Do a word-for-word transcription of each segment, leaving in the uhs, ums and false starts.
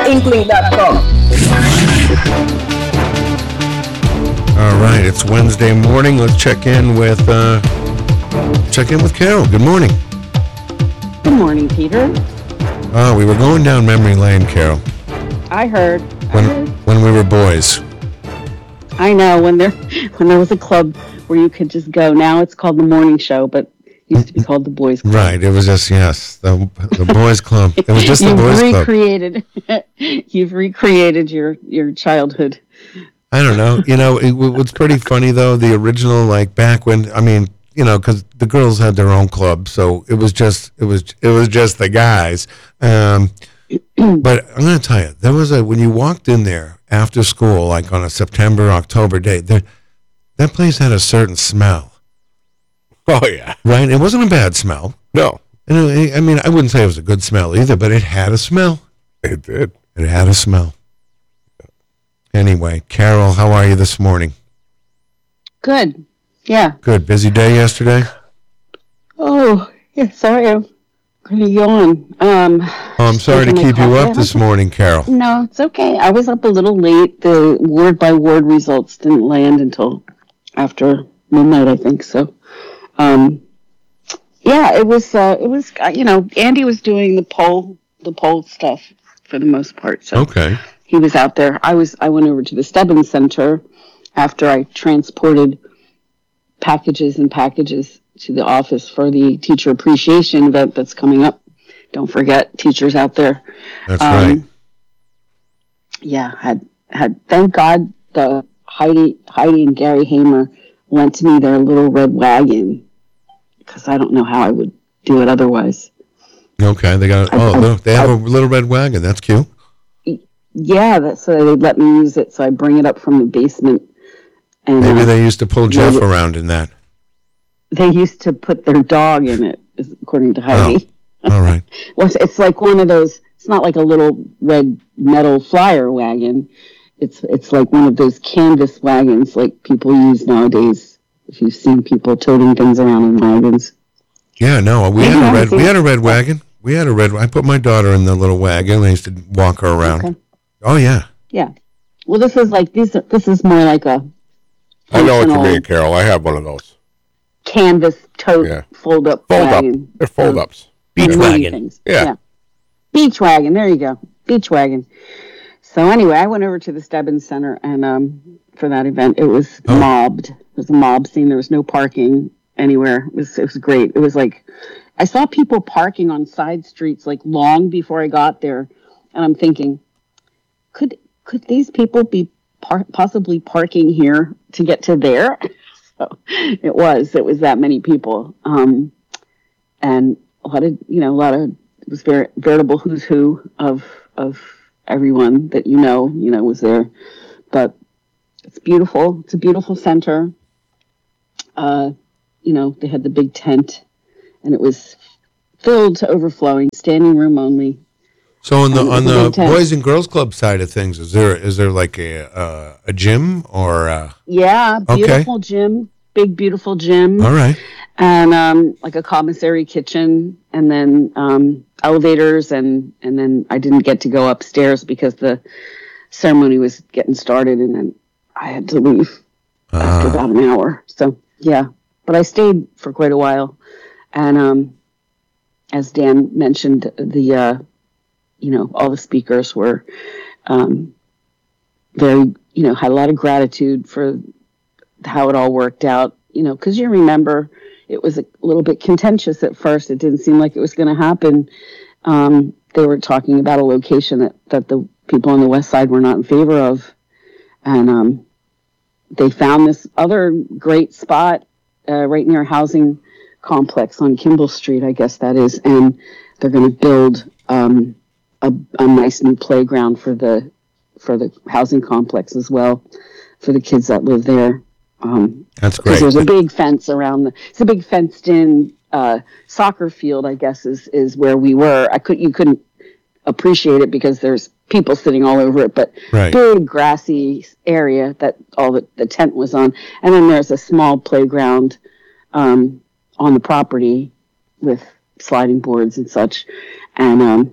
inkling dot com. All right, it's Wednesday morning. Let's check in with uh, check in with Carol. Good morning. Good morning, Peter. Oh, we were going down memory lane, Carol. I heard. When I heard. when we were boys. I know when there when there was a club where you could just go. Now it's called the morning show, but it used to be called the boys club. Right. It was just yes, the the boys club. It was just the you've boys club. recreated, You've recreated your your childhood. I don't know. You know, it, what's pretty funny though, the original, like back when, I mean, you know, because the girls had their own club, so it was just it was it was just the guys. Um, but I'm going to tell you, there was a when you walked in there after school, like on a September October day, there, that place had a certain smell. Oh yeah, right. It wasn't a bad smell. No, and it, I mean, I wouldn't say it was a good smell either, but it had a smell. It did. It had a smell. Anyway, Carol, how are you this morning? Good. Yeah. Good. Busy day yesterday? Oh, yeah, sorry. I'm going to yawn. Um, oh, I'm sorry to keep you up this morning, Carol. No, it's okay. I was up a little late. The word by word results didn't land until after midnight, I think. So, um, yeah, it was, uh, it was, uh, you know, Andy was doing the poll, the poll stuff for the most part. So. Okay. He was out there. I was. I went over to the Stebbins Center after I transported packages and packages to the office for the teacher appreciation event that's coming up. Don't forget, teachers out there. That's um, right. Yeah, had had. Thank God, the Heidi, Heidi and Gary Hamer lent me their little red wagon because I don't know how I would do it otherwise. Okay, they got. Oh, I, little, they have I, a little red wagon. That's cute. Yeah, that, so they let me use it. So I bring it up from the basement. And maybe uh, they used to pull Jeff around in that. They used to put their dog in it, according to Heidi. Oh, all right. Well, it's like one of those. It's not like a little red metal flyer wagon. It's it's like one of those canvas wagons like people use nowadays. If you've seen people toting things around in wagons. Yeah, no, we had a red. We had a red wagon. We had a red. I put my daughter in the little wagon. I used to walk her around. Okay. Oh yeah. Yeah. Well, this is like this. This is more like a. I know what you mean, Carol. I have one of those. Canvas tote yeah. fold up fold wagon. Up. They're fold ups. Beach yeah. wagon. Yeah. yeah. Beach wagon. There you go. Beach wagon. So anyway, I went over to the Stebbins Center and um for that event. It was oh. mobbed. It was a mob scene. There was no parking anywhere. It was it was great. It was like I saw people parking on side streets like long before I got there, and I'm thinking. Could could these people be par- possibly parking here to get to there? So it was. It was that many people, um, and a lot of you know a lot of it was very veritable who's who of of everyone that you know you know was there. But it's beautiful. It's a beautiful center. Uh, you know they had the big tent, and it was filled to overflowing, standing room only. So on the on the Boys and Girls Club side of things, is there is there like a uh, a gym or a... yeah, beautiful okay. gym, big beautiful gym. All right, and um, like a commissary kitchen, and then um, elevators, and and then I didn't get to go upstairs because the ceremony was getting started, and then I had to leave uh. after about an hour. So yeah, but I stayed for quite a while, and um, as Dan mentioned, the. Uh, You know, all the speakers were um, very, you know, had a lot of gratitude for how it all worked out, you know, because you remember it was a little bit contentious at first. It didn't seem like it was going to happen. Um, they were talking about a location that, that the people on the west side were not in favor of. And um, they found this other great spot uh, right near a housing complex on Kimball Street, I guess that is. And they're going to build... Um, A, a nice new playground for the for the housing complex as well for the kids that live there. Um, That's great. There's a big fence around the. It's a big fenced-in uh, soccer field. I guess is is where we were. I could you couldn't appreciate it because there's people sitting all over it, but right. big grassy area that all the, the tent was on, and then there's a small playground um, on the property with sliding boards and such, and. Um,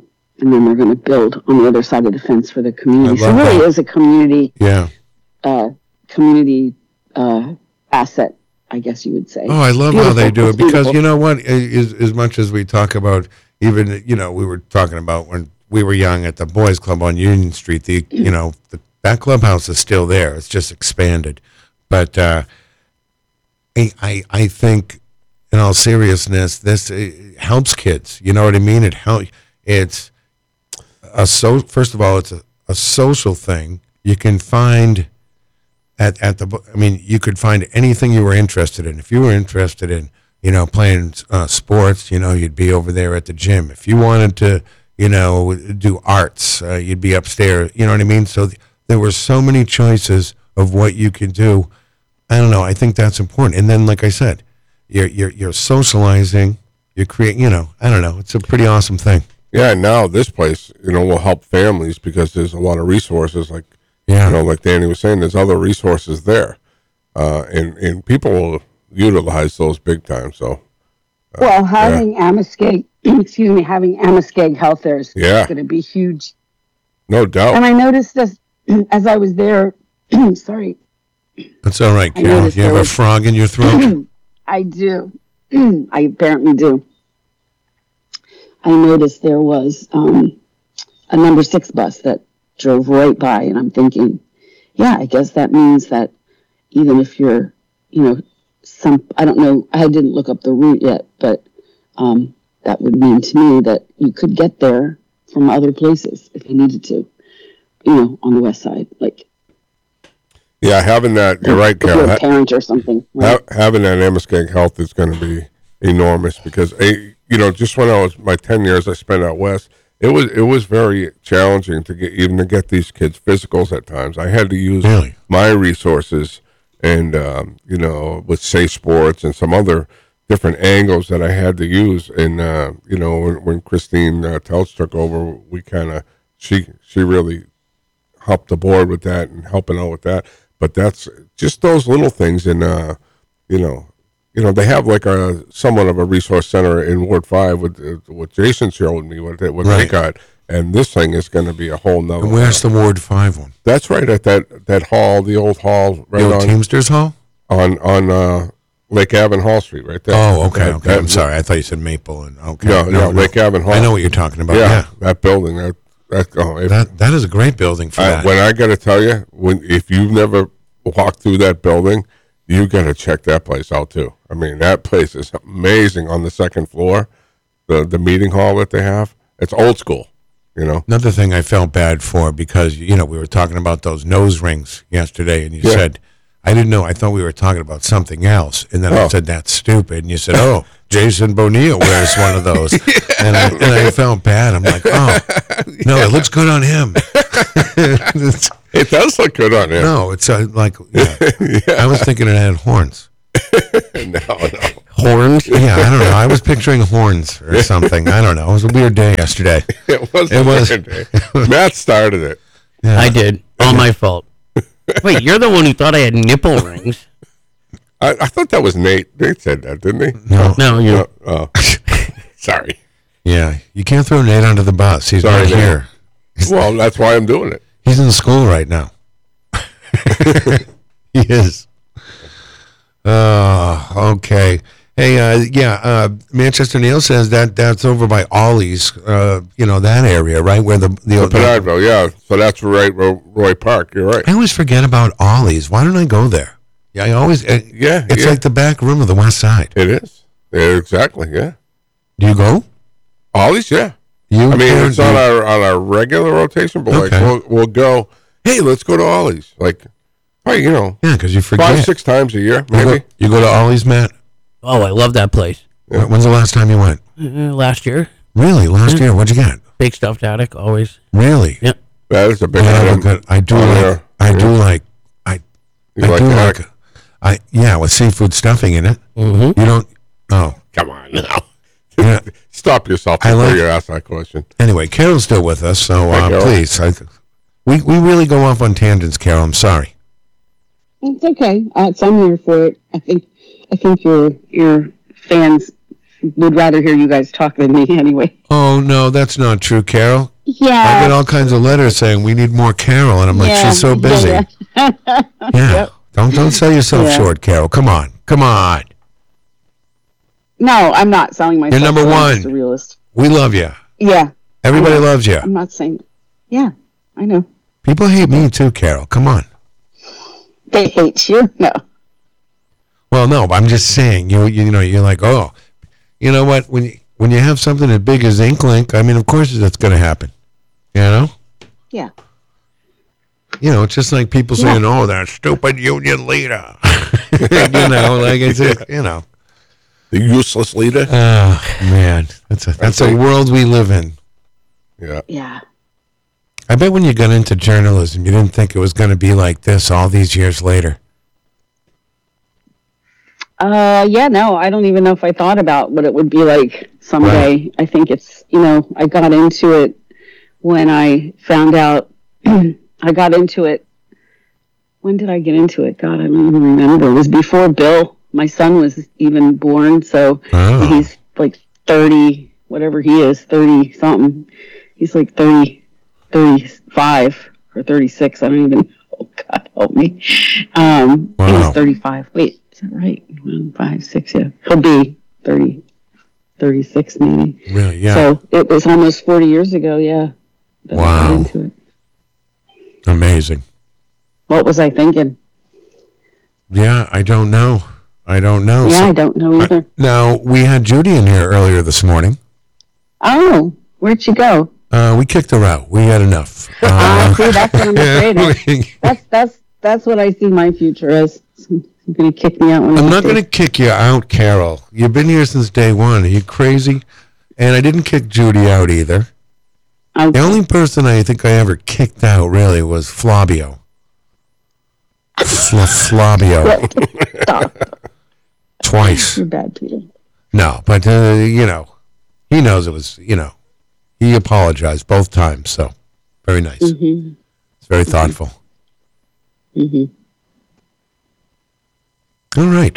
and then they're going to build on the other side of the fence for the community. So it really that. is a community, Yeah. uh, community uh, asset, I guess you would say. Oh, I love how they do it It's because beautiful. you know what? As, as much as we talk about, even you know, we were talking about when we were young at the boys' club on Union Street. The you know the, that clubhouse is still there. It's just expanded, but uh, I, I I think in all seriousness, this uh, helps kids. You know what I mean? It help. It's a so. First of all, it's a, a social thing. You can find. At, at the, I mean, you could find anything you were interested in. If you were interested in, you know, playing uh, sports, you know, you'd be over there at the gym. If you wanted to, you know, do arts, uh, you'd be upstairs. You know what I mean? So th- there were so many choices of what you could do. I don't know. I think that's important. And then, like I said, you're you're, you're socializing. You're creating. You know, I don't know. It's a pretty awesome thing. Yeah, now this place, you know, will help families because there's a lot of resources like. Yeah. You know, like Danny was saying, there's other resources there, uh, and and people will utilize those big time. So, uh, Well, having Amaskeg, excuse me, having Amaskeg Health there is Yeah. going to be huge. no doubt. And I noticed this as I was there. Sorry, That's all right, I Carol. noticed You have there a was- frog in your throat. I do. I apparently do. I noticed there was um, a number six bus that drove right by, and I'm thinking, yeah, I guess that means that even if you're, you know, some, I don't know, I didn't look up the route yet, but um, that would mean to me that you could get there from other places if you needed to, you know, on the west side, like Yeah, having that, you're right, if you're Carol. a Ha- parent or something. Right? ha- having that Amaskeg Health is going to be enormous because, eh, you know, just when I was my ten years I spent out west, it was it was very challenging to get even to get these kids physicals at times. I had to use Really? my resources and um, you know with Say Sports and some other different angles that I had to use. And uh, you know when, when Christine uh, Telch took over, we kind of she she really helped the board with that and helping out with that. But that's just those little things. And uh, you know. You know, they have like a somewhat of a resource center in Ward Five with uh, what Jason showed me what they, what they Right. got, and this thing is going to be a whole nother. And where's the Ward Five one? That's right at that, that hall, the old hall, right The old on Teamsters Hall? on on uh, Lake Avon Hall Street, right there. Oh, okay, That- okay. that- I'm sorry. I thought you said Maple and okay. No, no, Lake Avon Hall. I know what you're talking about. Yeah, Yeah, that building. That that oh, if, that that is a great building for I, that. when I got to tell you, when if you've never walked through that building, you got to check that place out too. I mean, that place is amazing on the second floor. The the meeting hall that they have, it's old school. You know. Another thing I felt bad for because you know we were talking about those nose rings yesterday, and you Yeah. said I didn't know. I thought we were talking about something else, and then I Oh. said that's stupid, and you said, "Oh, Jason Bonilla wears one of those," and I and I felt bad. I'm like, "Oh, no, it looks good on him." It's- It does look good on him. no, it's uh, like yeah. I was thinking it had horns. no, no. Horns. Yeah, I don't know. I was picturing horns or something. I don't know. It was a weird day yesterday. It was. It was- a weird day. Matt started it. Yeah. I did. All my fault. Wait, you're the one who thought I had nipple rings. I, I thought that was Nate. Nate said that, didn't he? No. No, you. No, oh, sorry. Yeah, you can't throw Nate under the bus. He's Sorry, not Nate. here. Well, that's why I'm doing it. He's in school right now. He is. Oh, okay. Hey, uh, yeah, uh, Manchester Neil says that that's over by Ollie's, uh, you know, that area, right? Where the... the, The Penardville, yeah. So that's right, Ro- Roy Park. You're right. I always forget about Ollie's. Why don't I go there? Yeah, I always... Uh, Yeah, It's yeah. like the back room of the West Side. It is. Yeah, exactly, yeah. Do you go? Ollie's, yeah. You I mean, Karen, it's do on you- our on our regular rotation, but Okay. like we'll, we'll go, hey, let's go to Ollie's. Like, oh, you know, Yeah, because you forget. five, six times a year, You go, maybe. you go to Ollie's, Matt? Oh, I love that place. Wh- When's the last time you went? Uh, last year, Really? Last year? What'd you get? big stuffed attic, always. Really? Yep. That is a big I, have a item. good, I do Oh, like. yeah. I Yeah. do like. I. You I like do that? like. I yeah, with seafood stuffing in it. Mm-hmm. You don't. Oh, Come on now. yeah. Stop yourself I before like- you ask that question. Anyway, Carol's still with us, so Hi, uh, Carol. please. I, we we really go off on tangents, Carol. I'm sorry. It's okay. Uh, it's, I'm here for it. I think I think your your fans would rather hear you guys talk than me anyway. Oh no, that's not true, Carol. Yeah. I get all kinds of letters saying we need more Carol, and I'm like, Yeah, she's so yeah, busy. yeah. Yeah. Don't don't sell yourself Yeah. short, Carol. Come on. Come on. No, I'm not selling myself. You're number short. I'm one. just a realist. We love you. Yeah. Everybody I know. loves you. I'm not saying. Yeah, I know. People hate me too, Carol. Come on. They hate you. No. Well, no, but I'm just saying, you you know, you're like, oh, you know what? When you, when you have something as big as Inklink, I mean, of course that's going to happen. You know? Yeah. You know, it's just like people Yeah. saying, oh, that stupid union leader. You know, like it's, it, you know. The useless leader. Oh, man. That's a, that's a world we live in. Yeah. Yeah. I bet when you got into journalism, you didn't think it was going to be like this all these years later. Uh, yeah, no, I don't even know if I thought about what it would be like someday. I think it's, you know, I got into it when I found out, I got into it. When did I get into it? God, I don't even remember. It was before Bill, my son, was even born. So Oh. he's like thirty, whatever he is, thirty something. He's like thirty, thirty-five or thirty-six. I don't even know. God help me. Um, I think Wow. he's thirty-five. Wait, is that right? One, five, six, yeah. He'll be thirty, thirty-six maybe. Really? Yeah. So it was almost forty years ago, yeah. That I Wow. got into it. Amazing. What was I thinking? Yeah, I don't know. I don't know. Yeah, So- I don't know either. now, we had Judy in here earlier this morning. Oh, where'd she go? Uh, we kicked her out. We had enough. Ah, Uh, see, that's what I'm afraid of. we- That's that's that's what I see my future as. You're gonna kick me out. When I'm not going to kick you out, Carol. You've been here since day one. Are you crazy? And I didn't kick Judy out either. to. The only person I think I ever kicked out really was Flavio. Fla- Flavio. Stop. Twice. You're bad, Peter. No, but, uh, you know, he knows it was, you know, he apologized both times, so very nice. Mm-hmm. It's very thoughtful. Mm-hmm. All right.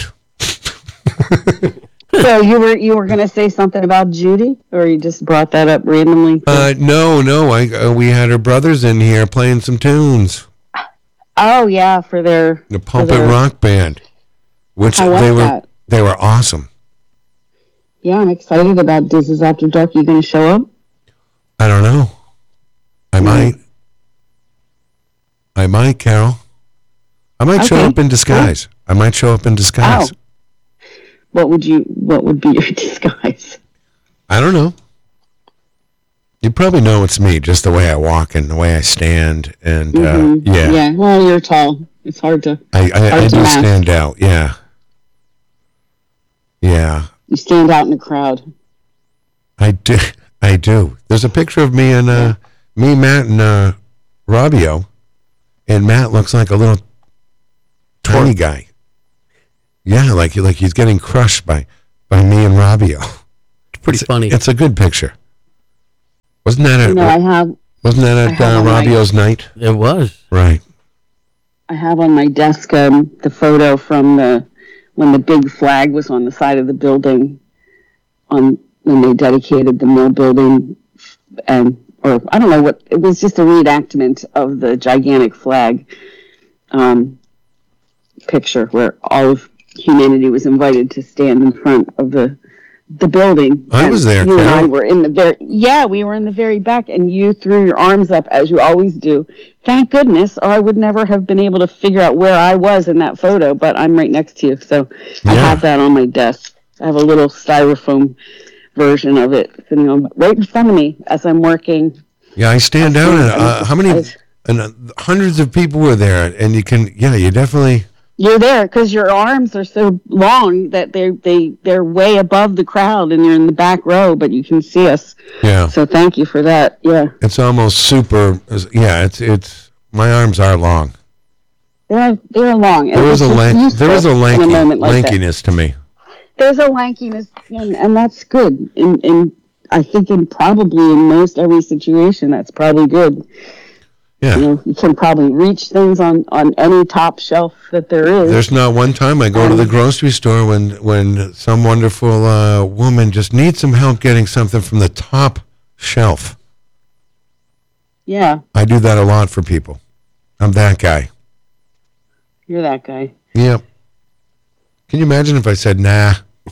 So you were you were gonna say something about Judy, or you just brought that up randomly? Uh, no, no, I uh, we had her brothers in here playing some tunes. Oh yeah, for their The for Pulpit their- Rock Band, which How was they were that? they were awesome. Yeah, I'm excited about This Is After Dark. You gonna show up? I don't know. I Mm. might. I might, Carol. I might show Okay. up in disguise. I might show up in disguise. Oh. What would you? What would be your disguise? I don't know. You probably know it's me, just the way I walk and the way I stand, and uh, Mhm. yeah, Yeah. Well, you're tall. It's hard to. I I, I Hard to do mask. stand out. Yeah, yeah, You stand out in the crowd. I do. I do. There's a picture of me and uh, me, Matt, and uh, Robbio, and Matt looks like a little tiny guy. Yeah, like like he's getting crushed by by me and Robbio. Pretty funny. It's a good picture. Wasn't that You at know, I have wasn't that I at have uh, on my- Robbio's night? It was. Right. I have on my desk um, the photo from the when the big flag was on the side of the building, on when they dedicated the mill building, and or I don't know what it was, just a reenactment of the gigantic flag um, picture where all of humanity was invited to stand in front of the the building. I And was there, You and I Carol. were in the very yeah, we were in the very back, and you threw your arms up as you always do. Thank goodness, or I would never have been able to figure out where I was in that photo. But I'm right next to you, so I Yeah. have that on my desk. I have a little styrofoam version of it sitting on right in front of me as I'm working. Yeah, I stand out. And, uh, how many? I- And uh, hundreds of people were there, and you can. Yeah, you definitely. You're there because your arms are so long that they they they're way above the crowd, and you're in the back row, but you can see us. Yeah. So thank you for that. Yeah, It's almost super. Yeah, it's it's. My arms are long. they're they're long. There is a lank, there is a lanky, in a moment like that. lankiness to me. There's a lankiness, and, and that's good. In in I think in probably in most every situation, that's probably good. Yeah. You know, you can probably reach things on, on any top shelf that there is. There's not one time I go to the grocery store when when some wonderful uh, woman just needs some help getting something from the top shelf. Yeah, I do that a lot for people. I'm that guy. you're that guy. Yep. Can you imagine if I said, nah?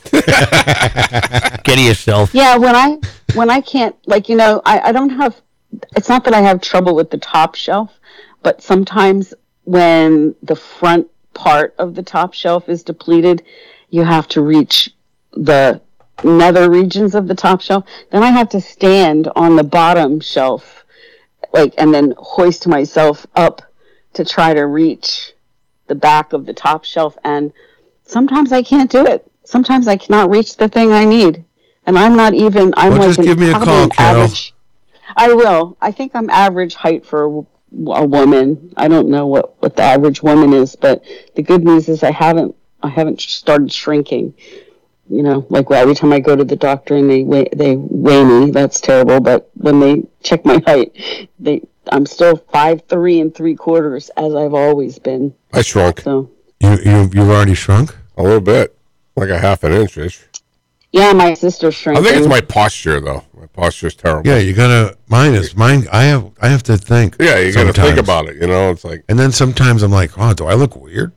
Get yourself. Yeah, when I when I can't, like, you know, I, I don't have, it's not that I have trouble with the top shelf, but sometimes when the front part of the top shelf is depleted, you have to reach the nether regions of the top shelf. Then I have to stand on the bottom shelf, like, and then hoist myself up to try to reach the back of the top shelf. And sometimes I can't do it. Sometimes I cannot reach the thing I need. And I'm not even, I'm Well, like just an, give me a probably call, an Carol. average. I will. I think I'm average height for a, a woman. I don't know what, what the average woman is, but the good news is I haven't, I haven't started shrinking. You know, like every time I go to the doctor and they weigh, they weigh me, that's terrible. But when they check my height, they, I'm still five three and three quarters as I've always been. I shrunk So You, you, you've already shrunk? a little bit, like a half an inch ish. yeah, my sister I shrinking. think it's my posture, though. My posture's terrible. Yeah, you gotta, mine is, mine, I have, I have to think. Yeah, you got to think sometimes. about it. You know, it's like, And then sometimes I'm like, oh, do I look weird?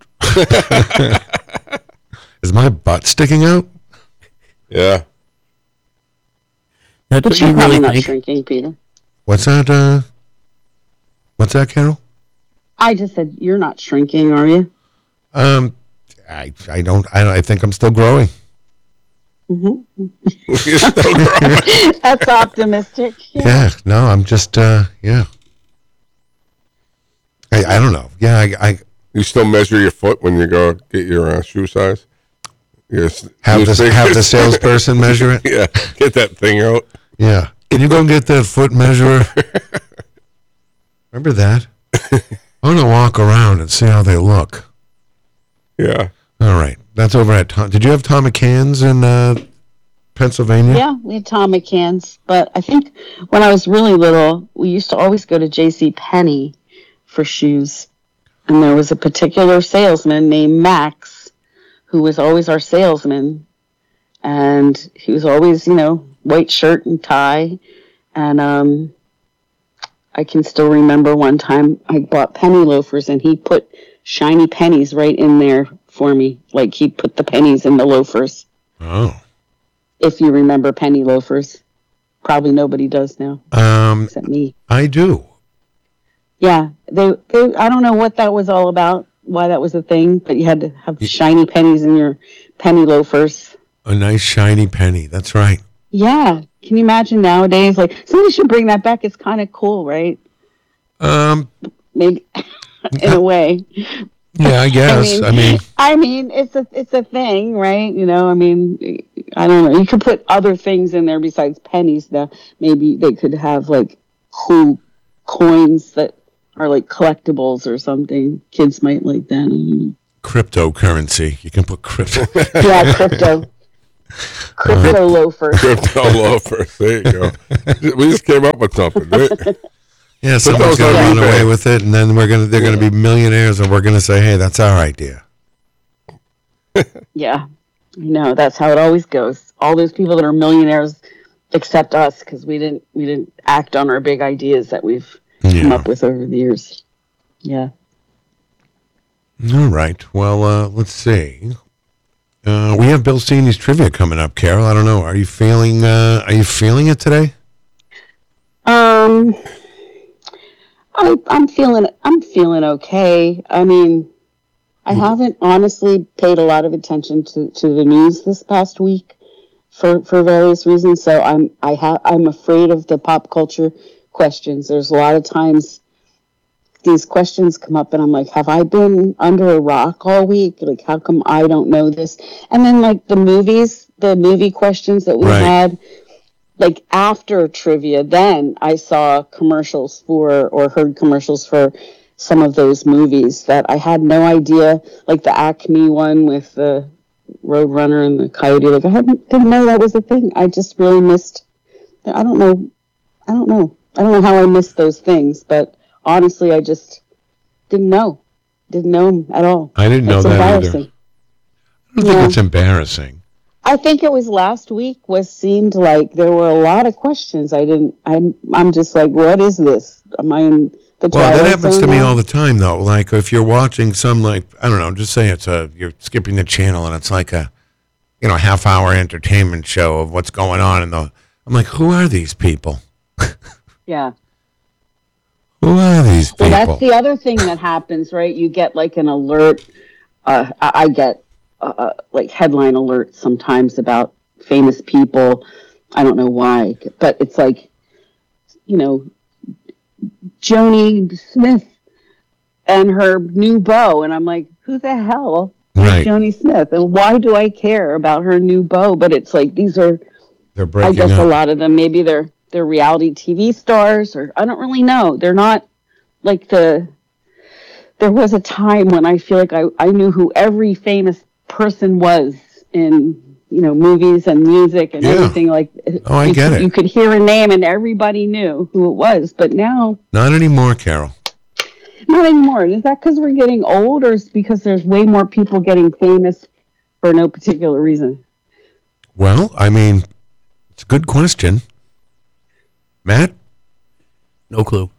Is my butt sticking out? yeah. That's But what you're you probably really not think. shrinking, Peter. What's that, uh, what's that, Carol? I just said you're not shrinking, are you? Um, I, I don't, I, I think I'm still growing. You're still growing. That's optimistic. Yeah. Yeah, no, I'm just, uh, yeah. I, I don't know. Yeah, I, I You still measure your foot when you go get your uh, shoe size? Your s- have new the, have the sneakers? salesperson measure it. Yeah, get that thing out. Yeah. Can you go and get that foot measurer? Remember that? I want to walk around and see how they look. Yeah. All right. That's over at Tom. Did you have Tom McCann's in uh, Pennsylvania? Yeah, we had Tom McCann's, but I think when I was really little, we used to always go to J C Penney for shoes. And there was a particular salesman named Max who was always our salesman. And he was always, you know, white shirt and tie. And um, I can still remember one time I bought penny loafers and he put shiny pennies right in there for me. Like he put the pennies in the loafers. Oh. If you remember penny loafers. Probably nobody does now, Um, except me. I do. Yeah, they, they. I don't know what that was all about, why that was a thing, but you had to have shiny pennies in your penny loafers. A nice shiny penny. That's right. Yeah, can you imagine nowadays? Like somebody should bring that back. It's kind of cool, right? Um, Maybe in a way. yeah, I guess. I mean, I mean, it's a it's a thing, right? You know, I mean, I don't know. You could put other things in there besides pennies. Now, maybe they could have like cool coins that are like collectibles or something. Kids might like that. I don't know. cryptocurrency. You can put crypto. Yeah, crypto. Crypto loafers. Crypto loafers. There you go. We just came up with something. Right? Yeah, someone's those going to on run eBay. away with it, and then we're gonna they're going to be millionaires, and we're going to say, "Hey, that's our idea." Yeah, I know. That's how it always goes. All those people that are millionaires accept us because we didn't we didn't act on our big ideas that we've come Yeah. up with over the years. Yeah. All right. Well, uh, let's see. Uh, we have Bill Steeney's trivia coming up, Carol. I don't know. Are you feeling? Uh, are you feeling it today? Um, I, I'm feeling I'm feeling okay. I mean, I haven't honestly paid a lot of attention to, to the news this past week for, for various reasons. So I'm I have I'm afraid of the pop culture questions. There's a lot of times these questions come up and I'm like, have I been under a rock all week? Like, how come I don't know this? And then like the movies, the movie questions that we Right. had, like after trivia, then I saw commercials for or heard commercials for some of those movies that I had no idea, like the Acme one with the Roadrunner and the Coyote. Like I hadn't, didn't know that was a thing. I just really missed. I don't know. I don't know. I don't know how I missed those things, but honestly, I just didn't know. Didn't know 'em at all. I didn't know It's that either. embarrassing. I don't think Yeah. it's embarrassing. I think it was last week. Was seemed like there were a lot of questions. I didn't. I'm. I'm just like, what is this? Am I in the Well, that Twilight happens Zone to me now? all the time, though. Like if you're watching some, like I don't know, just say it's a you're skipping the channel and it's like a, you know, half hour entertainment show of what's going on, and the I'm like, who are these people? Yeah. Who are these people? Well, that's the other thing that happens, right? You get like an alert. Uh, I, I get uh, uh, like headline alerts sometimes about famous people. I don't know why, but it's like, you know, Joni Smith and her new beau, and I'm like, who the hell is Right. Joni Smith, and why do I care about her new beau? But it's like these are, They're I breaking guess, up. a lot of them. Maybe they're they're reality T V stars, or I don't really know. They're not like the. There was a time when I feel like I, I knew who every famous person was in, you know, movies and music and Yeah. everything. Like, Oh, I you get could, it. You could hear a name and everybody knew who it was. But now, Not anymore, Carol. not anymore. Is that because we're getting old, or is it because there's way more people getting famous for no particular reason? Well, I mean, it's a good question. Matt? No clue.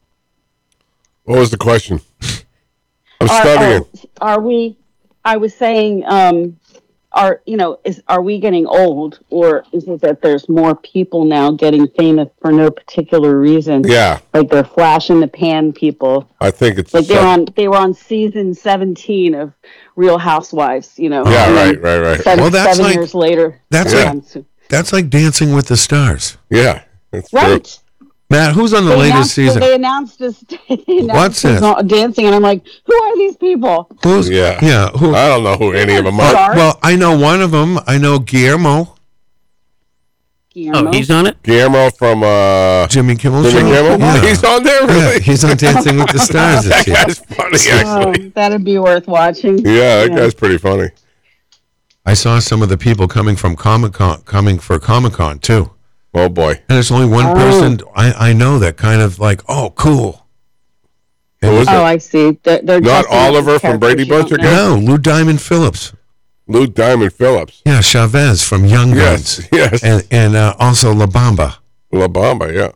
What was the question? I'm Are, studying. are, are we? I was saying, um, are you know, is are we getting old, or is it that there's more people now getting famous for no particular reason? Yeah, Like they're flash in the pan people. I think it's Like they were some- on they were on season seventeen of Real Housewives. You know. Yeah, and then right, right, right. Seven, Well, that's seven like- years later. that's they're like- on su- That's like Dancing with the Stars. yeah. It's right. true. Matt, who's on the They latest announced, season? They announced this. They announced What's this this? on- dancing, and I'm like, who are these people? Who's? Yeah. Yeah. Who? I don't know who any of them Star- are. Well, I know one of them. I know Guillermo, Guillermo. Oh, he's on it? Guillermo from uh, Jimmy Kimmel. Jimmy Show? Kimmel. Yeah. He's on there, Yeah, really? he's on Dancing with the Stars this That year. guy's funny, Oh, actually. that'd be worth watching. Yeah, that guy's pretty funny. I saw some of the people coming from Comic Con, coming for Comic Con too. Oh boy. And there's only one Oh. person I, I know that kind of like, oh, cool. Who was Oh, it? I see. They're, they're Not dressing up as Oliver from Brady characters you Bunch don't again? know. No, Lou Diamond Phillips. Lou Diamond Phillips. Yeah, Chavez from Young Yes, Guns. yes. And and uh, also La Bamba. La Bamba, yeah.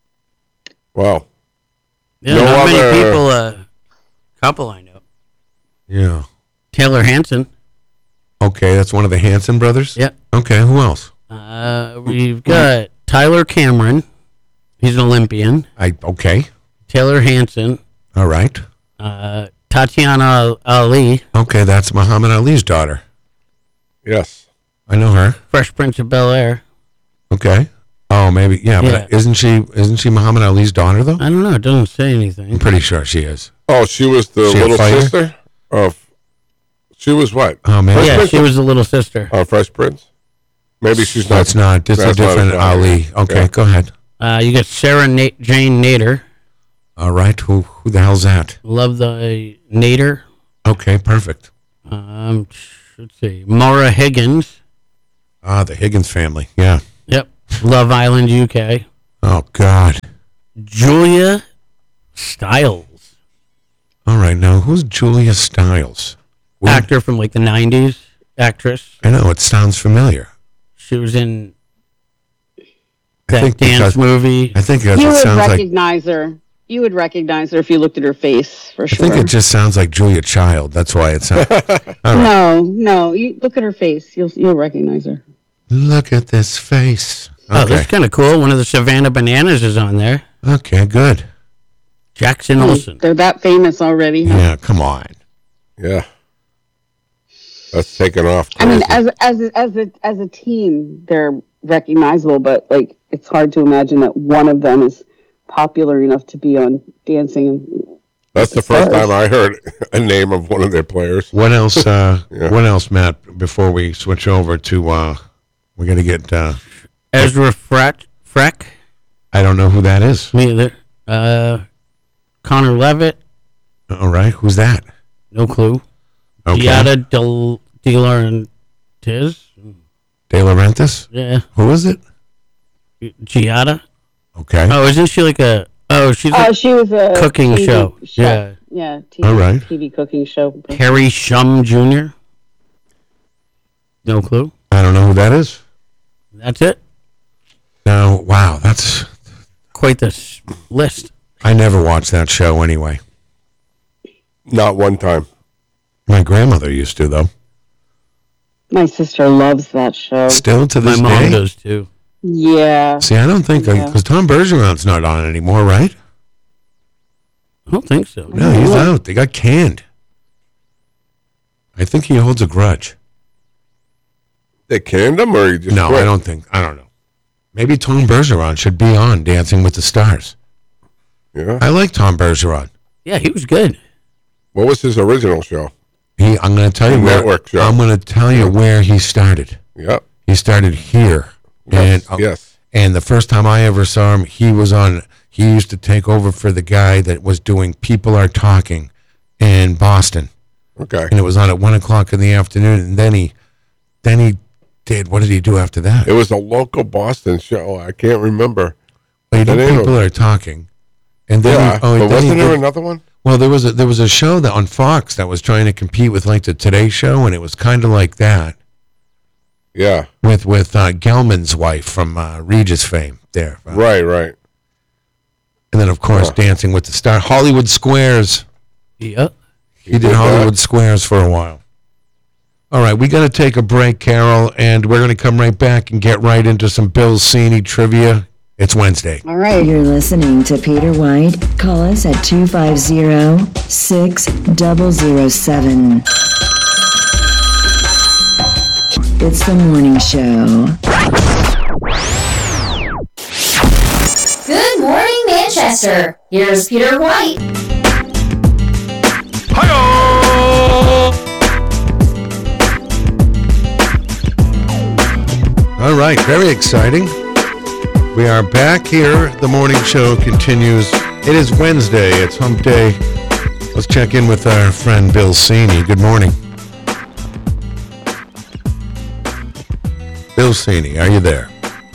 Wow. Yeah, No not many other- people, uh, couple I know. Yeah. Taylor Hanson. Okay, that's one of the Hanson brothers? Yeah. Okay, who else? Uh, we've got Tyler Cameron. He's an Olympian. I okay. Taylor Hanson. All right. Uh, Tatiana Ali. Okay, that's Muhammad Ali's daughter. Yes. I know her. Fresh Prince of Bel Air. Okay. Oh, maybe yeah, Yeah. but isn't she isn't she Muhammad Ali's daughter though? I don't know. It doesn't say I'm anything. pretty sure she is. Oh, she was the She a little fighter? sister of. She was what? Oh, maybe Fresh Yeah, Prince she of- was the little sister. Oh, Fresh Prince. Maybe she's not. that's not. This is a that's not different his daughter. Ali. Okay, Yeah. go ahead. Uh, you got Sarah Na- Jane Nader. All right. Who who the hell's that? Love the uh, Nader. Okay, perfect. Um, let's see. Maura Higgins. Ah, the Higgins family. Yeah. Yep. Love Island, U K. Oh God. Julia Stiles. All right. Now who's Julia Stiles? We- Actor from like the nineties. Actress. I know it sounds familiar. She was in I that think dance because movie. I think because You it would sounds like recognize her. You would recognize her if you looked at her face, for I sure. think it just sounds like Julia Child. That's why it sounds. All right. No, no. You look at her face. You'll you'll recognize her. Look at this face. Oh, Okay. that's kind of cool. One of the Savannah Bananas is on there. Okay. Good. Jackson Olsen. They're that famous already. huh? Yeah. Come on. Yeah. That's taken off. I mean, crazy. as as a, as a as a team, they're recognizable, but like it's hard to imagine that one of them is popular enough to be on Dancing. And That's the first time I heard a name of one of their players. What else? Uh, Yeah. What else, Matt? Before we switch over to, uh, we got to get. Uh, Ezra Freck. Freck. I don't know who that is. Me either. Uh, Connor Levitt. All right, who's that? No clue. Okay. Giada Del De Laurentiis. De Laurentiis. Yeah. Who is it? Giada. Okay. Oh, isn't she like a? Oh, she's uh, a she was a cooking T V show. chef. yeah, T V, All right. T V cooking show. Harry Shum Junior. No clue. I don't know who that is. That's it. No, wow, that's. Quite the s- list. I never watched that show anyway. Not one time. My grandmother used to, though. My sister loves that show. Still to My this mom day. does too. Yeah. See, I don't think Yeah. because Tom Bergeron's not on anymore, right? I don't think so. No, he's out. They got canned. I think he holds a grudge. They canned him, or he just No, quit? I don't think. I don't know. Maybe Tom Bergeron should be on Dancing with the Stars. Yeah. I like Tom Bergeron. Yeah, he was good. What was his original show? He, I'm going to tell you The where. network show. I'm going to tell you where he started. Yep. He started here, Yes. and yes. and the first time I ever saw him, he was on. He used to take over for the guy that was doing "People Are Talking" in Boston, Okay. and it was on at one o'clock in the afternoon. And then he, then he did. What did he do after that? It was a local Boston show. I can't remember. Well, he the did name "People of- Are Talking," and then Yeah. he, oh, but then he wasn't there did- another one? well, there was a there was a show that on Fox that was trying to compete with like the Today Show, and it was kind of like that Yeah. with with uh, Gelman's wife from uh, Regis fame there, Uh, Right. Right. and then of course Huh. Dancing with the Star, Hollywood Squares. Yeah. He did did that? Hollywood Squares for a while. All right, we got to take a break, Carol, and we're going to come right back and get right into some Bill Cini trivia. It's Wednesday. All right. You're listening to Peter White. Call us at two five zero, six zero zero seven. It's the morning show. Good morning, Manchester. Here's Peter White. All right, very exciting. We are back here. The morning show continues. It is Wednesday. It's hump day. Let's check in with our friend Bill Cini. Good morning. Bill Cini, are you there?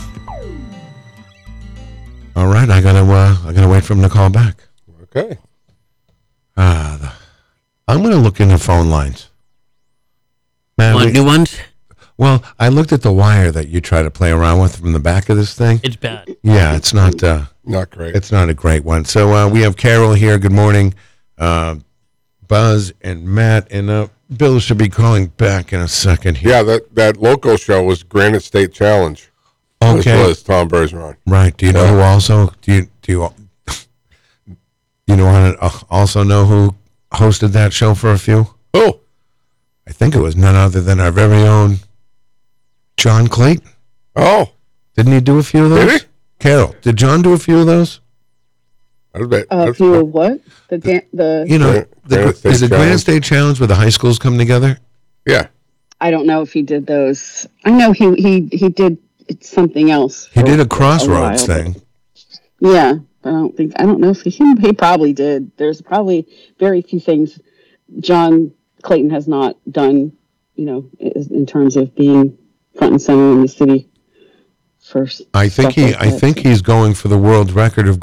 All right, I gotta, uh, I gotta wait for him to call back. Okay. Ah, the, I'm gonna look into phone lines. Man, Want we- new ones? well, I looked at the wire that you try to play around with from the back of this thing. It's bad. Yeah, it's not. Uh, Not great. It's not a great one. So uh, we have Carol here. Good morning. Uh, Buzz and Matt. And uh, Bill should be calling back in a second here. yeah. That that local show was Granite State Challenge. Okay. As was Tom Bergeron. Right. Do you know Yeah. who also? Do you do you? You know want to also know who hosted that show for a few? Oh. I think it was none other than our very own John Clayton. Oh. Didn't he do a few of those? Did he? Carol, did John do a few of those? I bet. A that's few fun. of what? The dan- the You know, Granite- the, Granite State is it Granite Challenge. State Challenge where the high schools come together? Yeah. I don't know if he did those. I know he he he did something else. He for did a while, Crossroads but- thing. Yeah, but I don't think I don't know if he he probably did. There's probably very few things John Clayton has not done, you know, i- in terms of being front and center in the city. For I think stuff he. like I that. think he's going for the world record of